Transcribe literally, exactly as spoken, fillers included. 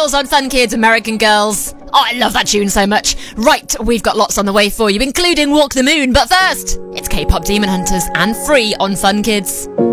Girls on Fun Kids, American Girls. Oh, I love that tune so much. Right, we've got lots on the way for you, including Walk the Moon. But first, it's K-pop Demon Hunters and Free on Fun Kids.